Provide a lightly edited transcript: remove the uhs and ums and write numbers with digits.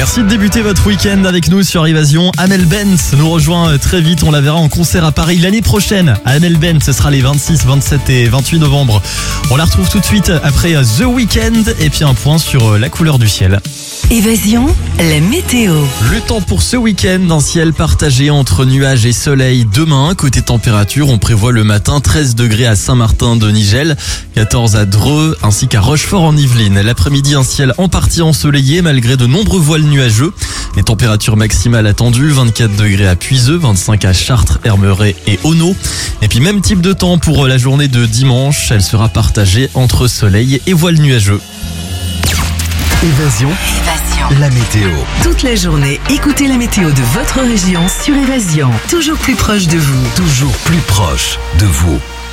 Merci de débuter votre week-end avec nous sur Évasion. Amel Bent nous rejoint très vite. On la verra en concert à Paris l'année prochaine. Amel Bent, ce sera les 26, 27 et 28 novembre. On la retrouve tout de suite après The Weeknd et puis un point sur la couleur du ciel. Évasion, la météo. Le temps pour ce week-end, un ciel partagé entre nuages et soleil. Demain, côté température, on prévoit le matin 13 degrés à Saint-Martin-de-Nigel, 14 à Dreux ainsi qu'à Rochefort en Yvelines. L'après-midi, un ciel en partie ensoleillé malgré de nombreux voiles nuageux. Les températures maximales attendues, 24 degrés à Puiseux, 25 à Chartres, Hermeret et Auneau. Et puis même type de temps pour la journée de dimanche, elle sera partagée entre soleil et voiles nuageux. Évasion, la météo. Toute la journée, écoutez la météo de votre région sur Évasion. Toujours plus proche de vous. Toujours plus proche de vous.